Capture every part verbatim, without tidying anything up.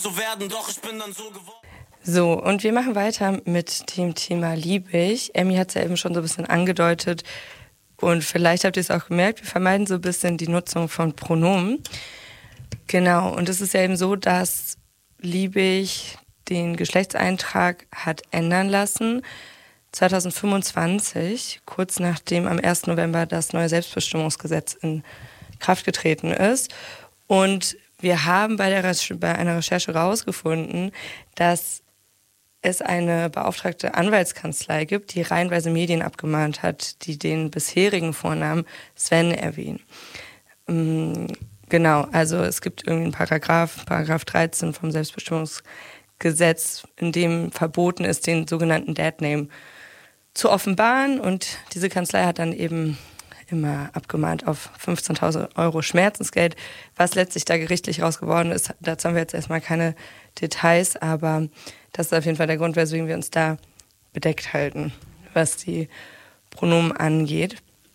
So werden, doch ich bin dann so geworden. So, und wir machen weiter mit dem Thema Liebig. Emmy hat es ja eben schon so ein bisschen angedeutet und vielleicht habt ihr es auch gemerkt, wir vermeiden so ein bisschen die Nutzung von Pronomen. Genau, und es ist ja eben so, dass Liebig den Geschlechtseintrag hat ändern lassen. zwanzig fünfundzwanzig, kurz nachdem am ersten November das neue Selbstbestimmungsgesetz in Kraft getreten ist. Und wir haben bei, der Re- bei einer Recherche herausgefunden, dass es eine beauftragte Anwaltskanzlei gibt, die reihenweise Medien abgemahnt hat, die den bisherigen Vornamen Sven erwähnen. Ähm, genau, also es gibt irgendwie einen Paragraph, Paragraph dreizehn vom Selbstbestimmungsgesetz, in dem verboten ist, den sogenannten Dadname zu offenbaren. Und diese Kanzlei hat dann eben immer abgemahnt auf fünfzehntausend Euro Schmerzensgeld. Was letztlich da gerichtlich raus geworden ist, dazu haben wir jetzt erstmal keine Details, aber das ist auf jeden Fall der Grund, weswegen wir uns da bedeckt halten, was die Pronomen angeht.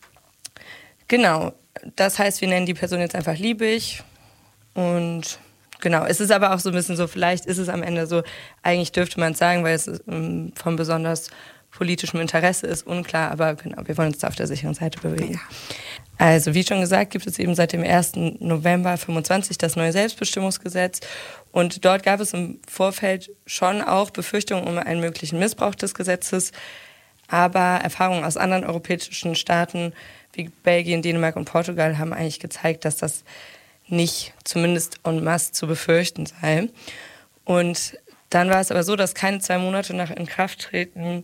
Genau, das heißt, wir nennen die Person jetzt einfach Liebig und genau, es ist aber auch so ein bisschen so, vielleicht ist es am Ende so, eigentlich dürfte man es sagen, weil es ähm, von besonders politischem Interesse ist, unklar, aber genau, wir wollen uns da auf der sicheren Seite bewegen. Ja. Also wie schon gesagt, gibt es eben seit dem ersten November fünfundzwanzig das neue Selbstbestimmungsgesetz und dort gab es im Vorfeld schon auch Befürchtungen um einen möglichen Missbrauch des Gesetzes, aber Erfahrungen aus anderen europäischen Staaten wie Belgien, Dänemark und Portugal haben eigentlich gezeigt, dass das nicht zumindest en masse zu befürchten sei. Und dann war es aber so, dass keine zwei Monate nach Inkrafttreten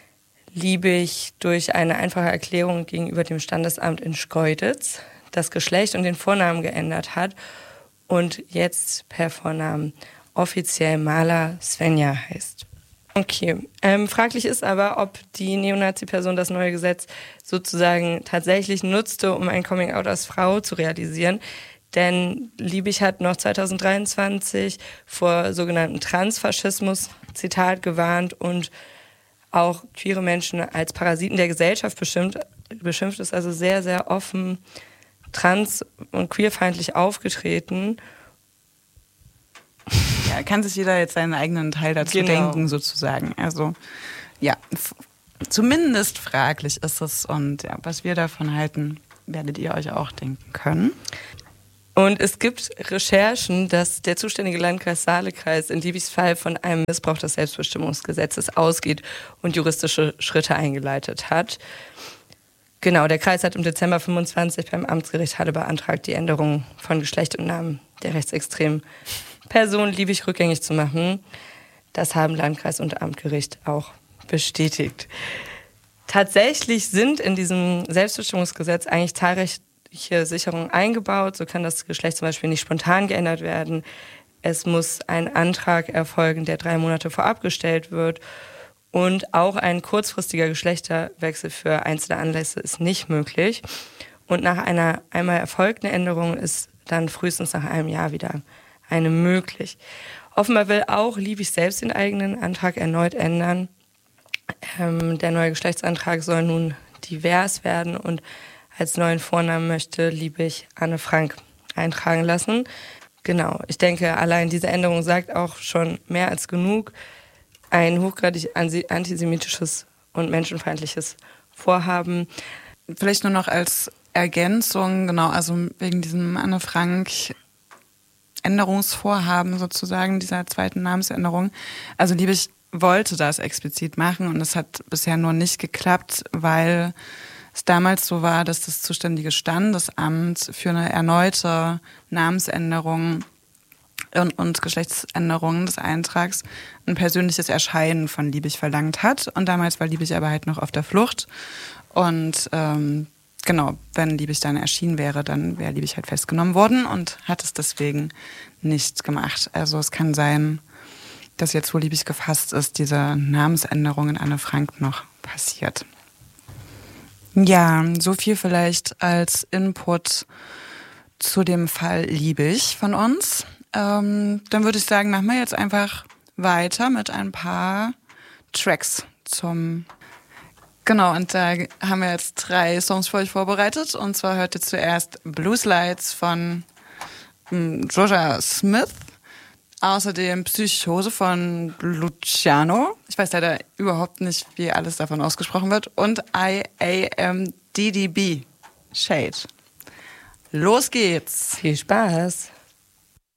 Liebig durch eine einfache Erklärung gegenüber dem Standesamt in Schkeuditz das Geschlecht und den Vornamen geändert hat und jetzt per Vornamen offiziell Maler Svenja heißt. Okay, ähm, fraglich ist aber, ob die Neonazi-Person das neue Gesetz sozusagen tatsächlich nutzte, um ein Coming-out als Frau zu realisieren. Denn Liebig hat noch zwanzig dreiundzwanzig vor sogenannten Transfaschismus, Zitat, gewarnt und auch queere Menschen als Parasiten der Gesellschaft beschimpft, beschimpft ist also sehr, sehr offen trans- und queerfeindlich aufgetreten. Ja, kann sich jeder jetzt seinen eigenen Teil dazu genau. denken, sozusagen. Also, ja, f- zumindest fraglich ist es und ja, was wir davon halten, werdet ihr euch auch denken können. Und es gibt Recherchen, dass der zuständige Landkreis Saalekreis in Liebigs Fall von einem Missbrauch des Selbstbestimmungsgesetzes ausgeht und juristische Schritte eingeleitet hat. Genau, der Kreis hat im Dezember fünfundzwanzig beim Amtsgericht Halle beantragt, die Änderung von Geschlecht und Namen der rechtsextremen Person Liebig rückgängig zu machen. Das haben Landkreis und Amtsgericht auch bestätigt. Tatsächlich sind in diesem Selbstbestimmungsgesetz eigentlich zahlreiche Sicherungen eingebaut. So kann das Geschlecht zum Beispiel nicht spontan geändert werden. Es muss ein Antrag erfolgen, der drei Monate vorab gestellt wird. Und auch ein kurzfristiger Geschlechterwechsel für einzelne Anlässe ist nicht möglich. Und nach einer einmal erfolgten Änderung ist dann frühestens nach einem Jahr wieder eine möglich. Offenbar will auch Liebig selbst den eigenen Antrag erneut ändern. Ähm, der neue Geschlechtsantrag soll nun divers werden und als neuen Vornamen möchte Liebig Anne Frank eintragen lassen. Genau, ich denke, allein diese Änderung sagt auch schon mehr als genug. Ein hochgradig antisemitisches und menschenfeindliches Vorhaben. Vielleicht nur noch als Ergänzung, genau, also wegen diesem Anne Frank Änderungsvorhaben sozusagen, dieser zweiten Namensänderung. Also Liebig wollte das explizit machen und es hat bisher nur nicht geklappt, weil es damals so war, dass das zuständige Standesamt für eine erneute Namensänderung und, und Geschlechtsänderung des Eintrags ein persönliches Erscheinen von Liebig verlangt hat. Und damals war Liebig aber halt noch auf der Flucht. Und ähm, genau, wenn Liebig dann erschienen wäre, dann wäre Liebig halt festgenommen worden und hat es deswegen nicht gemacht. Also es kann sein, dass jetzt, wo Liebig gefasst ist, diese Namensänderung in Anne Frank noch passiert. Ja, so viel vielleicht als Input zu dem Fall Liebig von uns. Ähm, dann würde ich sagen, machen wir jetzt einfach weiter mit ein paar Tracks zum... Genau, und da haben wir jetzt drei Songs für euch vorbereitet. Und zwar hört ihr zuerst Blues Lights von ähm, Jorja Smith. Außerdem Psychose von Luciano. Ich weiß leider überhaupt nicht, wie alles davon ausgesprochen wird. Und I A M D D B. Shade. Los geht's. Viel Spaß.